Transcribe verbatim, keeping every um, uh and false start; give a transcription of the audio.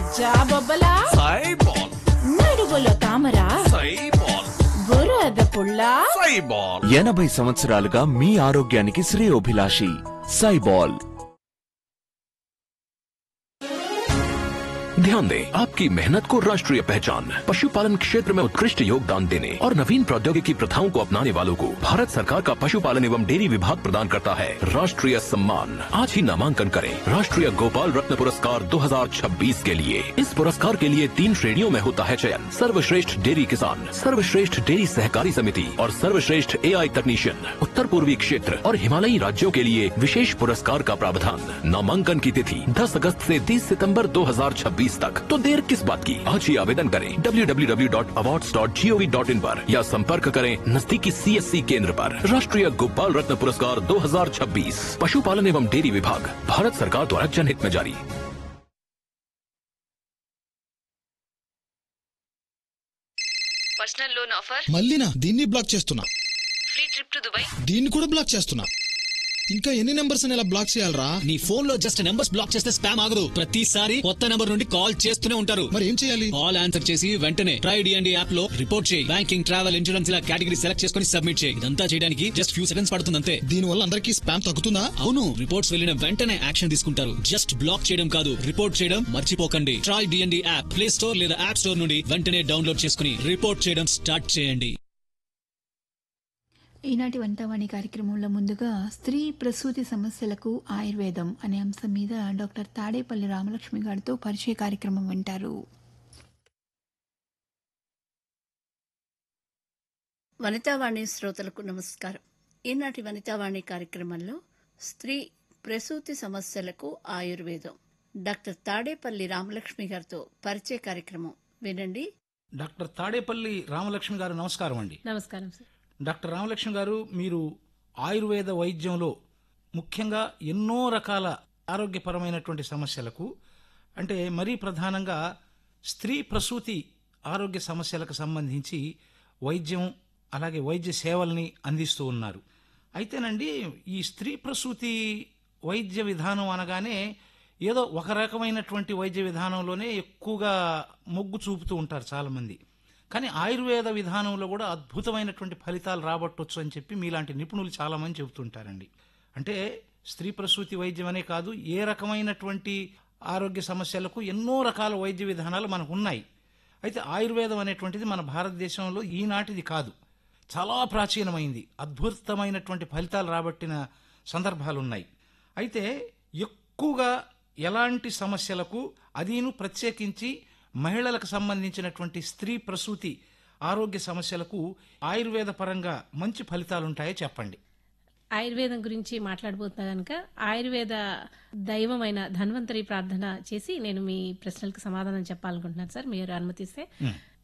జాబొబ్బలా సైబాల్ నడువులో తామర సైబాల్ బురద పుల్ల సైబాల్ ఎనభై సంవత్సరాలుగా మీ ఆరోగ్యానికి శ్రేయోభిలాషి సైబాల్. ध्यान दें, आपकी मेहनत को राष्ट्रीय पहचान, पशुपालन क्षेत्र में उत्कृष्ट योगदान देने और नवीन प्रौद्योगिकी प्रथाओं को अपनाने वालों को भारत सरकार का पशुपालन एवं डेयरी विभाग प्रदान करता है राष्ट्रीय सम्मान। आज ही नामांकन करें राष्ट्रीय गोपाल रत्न पुरस्कार दो हज़ार छब्बीस के लिए। इस पुरस्कार के लिए तीन श्रेणियों में होता है चयन: सर्वश्रेष्ठ डेयरी किसान, सर्वश्रेष्ठ डेयरी सहकारी समिति और सर्वश्रेष्ठ एआई तकनीशियन। उत्तर पूर्वी क्षेत्र और हिमालयी राज्यों के लिए विशेष पुरस्कार का प्रावधान। नामांकन की तिथि दस अगस्त से तीस सितंबर दो हज़ार छब्बीस तक। तो देर किस बात की, आज ही आवेदन करें W W W dot awards dot G O V dot in पर या संपर्क करें नजदीकी सी एस सी केंद्र पर। राष्ट्रीय गोपाल रत्न पुरस्कार दो हज़ार छब्बीस पशुपालन एवं डेयरी विभाग, भारत सरकार द्वारा जनहित में जारी। Personal loan offer మళ్ళీనా? దీన్ని బ్లాక్ చేస్తున్నా. ఫ్రీ ట్రిప్ టు దుబాయ్ దీన్ని కూడా బ్లాక్ చేస్తున్నా. ఇంకా ఎన్ని నెంబర్స్ ఇలా బ్లాక్ చేయాలరా? నీ ఫోన్ లో జస్ట్ నెంబర్స్ బ్లాక్ చేస్తే స్పామ్ ఆగదు. ప్రతిసారి కొత్త నెంబర్ నుండి కాల్ చేస్తూనే ఉంటారు. మరి ఏం చేయాలి? కాల్ ఆన్సర్ చేసి వెంటనే ట్రై డిఎండి యాప్ లో రిపోర్ట్ చేయి. బ్యాంకింగ్, ట్రావెల్, ఇన్సూరెన్స్ ఇలా కేటగిరీ సెలెక్ట్ చేసుకుని సబ్మిట్ చేయి. ఇదంతా చేయడానికి జస్ట్ ఫ్యూ సెకండ్స్ పడుతుంది అంతే. దీని వల్ల అందరికీ స్పామ్ తగ్గుతుందా? అవును, రిపోర్ట్స్ వెళ్ళిన వెంటనే యాక్షన్ తీసుకుంటారు. జస్ట్ బ్లాక్ చేయడం కాదు, రిపోర్ట్ చేయడం మర్చిపోకండి. Try DND app play store లేదా యాప్ స్టోర్ నుండి వెంటనే డౌన్లోడ్ చేసుకుని రిపోర్ట్ చేయడం స్టార్ట్ చేయండి. ఈనాటి వంటవాణి కార్యక్రమంలో ముందుగా స్త్రీ ప్రసూతి సమస్యలకు ఆయుర్వేదం అనే అంశం మీద డాక్టర్ తాడేపల్లి రామలక్ష్మి గారితో పరిచయ కార్యక్రమం వింటారు. వనితావాణి శ్రోతలకు నమస్కారం. ఈనాటి వనితావాణి కార్యక్రమంలో స్త్రీ ప్రసూతి సమస్యలకు ఆయుర్వేదం డాక్టర్ తాడేపల్లి రామలక్ష్మి గారితో పరిచయ కార్యక్రమం వినండి. డాక్టర్ తాడేపల్లి రామలక్ష్మి గారు నమస్కారం అండి. నమస్కారం సార్. డాక్టర్ రామలక్ష్మి గారు, మీరు ఆయుర్వేద వైద్యంలో ముఖ్యంగా ఎన్నో రకాల ఆరోగ్యపరమైనటువంటి సమస్యలకు, అంటే మరీ ప్రధానంగా స్త్రీ ప్రసూతి ఆరోగ్య సమస్యలకు సంబంధించి వైద్యం అలాగే వైద్య సేవల్ని అందిస్తూ ఉన్నారు. అయితేనండి, ఈ స్త్రీ ప్రసూతి వైద్య విధానం అనగానే ఏదో ఒక రకమైనటువంటి వైద్య విధానంలోనే ఎక్కువగా మొగ్గు చూపుతూ ఉంటారు చాలామంది. కానీ ఆయుర్వేద విధానంలో కూడా అద్భుతమైనటువంటి ఫలితాలు రాబట్టొచ్చు అని చెప్పి మీలాంటి నిపుణులు చాలామంది చెబుతుంటారండి. అంటే స్త్రీ ప్రసూతి వైద్యం అనే కాదు, ఏ రకమైనటువంటి ఆరోగ్య సమస్యలకు ఎన్నో రకాల వైద్య విధానాలు మనకు ఉన్నాయి. అయితే ఆయుర్వేదం అనేటువంటిది మన భారతదేశంలో ఈనాటిది కాదు, చాలా ప్రాచీనమైంది. అద్భుతమైనటువంటి ఫలితాలు రాబట్టిన సందర్భాలు ఉన్నాయి. అయితే ఎక్కువగా ఎలాంటి సమస్యలకు, అదీను ప్రత్యేకించి మహిళలకు సంబంధించినటువంటి స్త్రీ ప్రసూతి ఆరోగ్య సమస్యలకు ఆయుర్వేద పరంగా మంచి ఫలితాలుంటాయో చెప్పండి. ఆయుర్వేదం గురించి మాట్లాడబోతున్నా కనుక ఆయుర్వేద దైవమైన ధన్వంతరి ప్రార్థన చేసి నేను మీ ప్రశ్నలకు సమాధానం చెప్పాలనుకుంటున్నాను సార్, మీరు అనుమతిస్తే.